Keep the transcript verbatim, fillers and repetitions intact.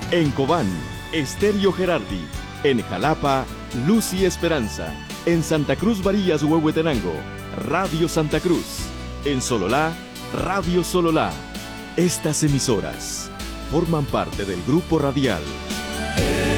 En Cobán, Estéreo Gerardi. En Jalapa, Luz y Esperanza. En Santa Cruz Varillas, Huehuetenango, Radio Santa Cruz. En Sololá, Radio Sololá. Estas emisoras forman parte del Grupo Radial